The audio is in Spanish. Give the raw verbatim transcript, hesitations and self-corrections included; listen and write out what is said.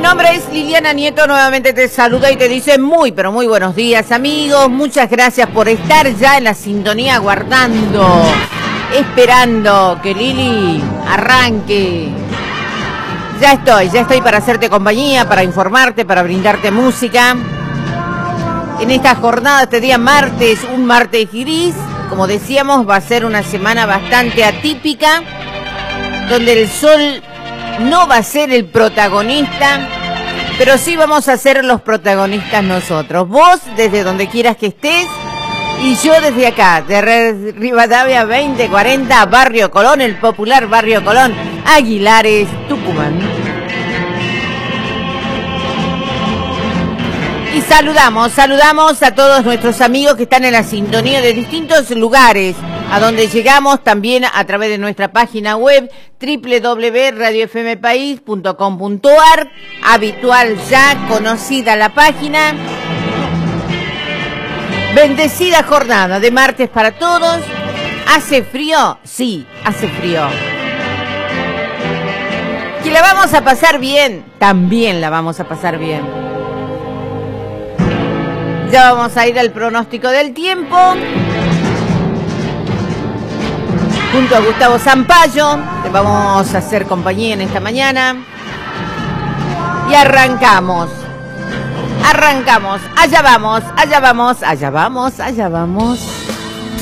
nombre es Liliana Nieto, nuevamente te saluda y te dice muy, pero muy buenos días, amigos. Muchas gracias por estar ya en la sintonía, aguardando, esperando que Lili arranque. Ya estoy, ya estoy para hacerte compañía, para informarte, para brindarte música. En esta jornada, este día martes, un martes gris, como decíamos, va a ser una semana bastante atípica, donde el sol no va a ser el protagonista, pero sí vamos a ser los protagonistas nosotros. Vos desde donde quieras que estés y yo desde acá, de Rivadavia veinte cuarenta, Barrio Colón, el popular Barrio Colón, Aguilares, Tucumán. Y saludamos, saludamos a todos nuestros amigos que están en la sintonía de distintos lugares, a donde llegamos también a través de nuestra página web doble u doble u doble u punto radio f m país punto com punto a r, habitual ya, conocida la página. Bendecida jornada de martes para todos. ¿Hace frío? Sí, hace frío. ¿Que la vamos a pasar bien? También la vamos a pasar bien. Ya vamos a ir al pronóstico del tiempo. Junto a Gustavo Zampayo, te vamos a hacer compañía en esta mañana. Y arrancamos. Arrancamos. Allá vamos, allá vamos, allá vamos, allá vamos.